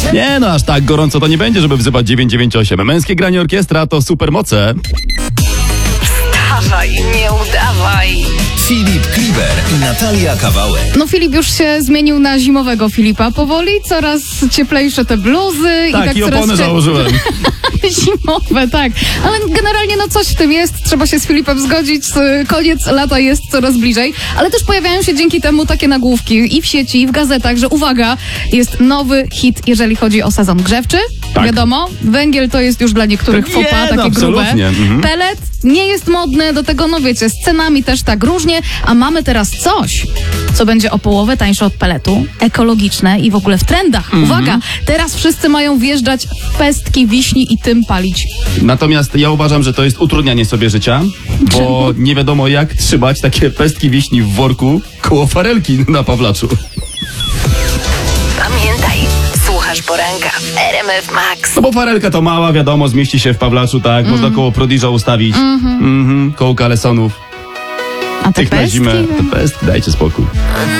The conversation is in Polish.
Nie no, aż tak gorąco to nie będzie, żeby wzywać 998. Męskie granie orkiestra to supermoce. Wstawaj, nie udawaj. Filip Kliber i Natalia Kawałek. No Filip już się zmienił na zimowego Filipa powoli, coraz cieplejsze te bluzy Tak, i tak i coraz opony założyłem. Zimowe, tak. Ale generalnie no coś w tym jest, trzeba się z Filipem zgodzić, koniec lata jest coraz bliżej, ale też pojawiają się dzięki temu takie nagłówki i w sieci, i w gazetach, że uwaga, jest nowy hit, jeżeli chodzi o sezon grzewczy. Tak. Wiadomo, węgiel to jest już dla niektórych Nie, faux pas, no, takie grube. absolutnie. Mhm. Pelet nie jest modny, do tego no wiecie, z cenami też tak różnie, a mamy teraz coś, co będzie o połowę tańsze od peletu, ekologiczne i w ogóle w trendach. Uwaga, teraz wszyscy mają wjeżdżać w pestki wiśni i tym palić. Natomiast ja uważam, że to jest utrudnianie sobie życia, bo nie wiadomo jak trzymać takie pestki wiśni w worku koło farelki na Pawlaczu. Pamiętaj, słuchasz poranka w RMF Max. No bo farelka to mała, wiadomo, zmieści się w Pawlaczu, tak, można koło Prodiża ustawić, koło kalesonów. A te Tych na pestki? zimę, te pestki, dajcie spokój.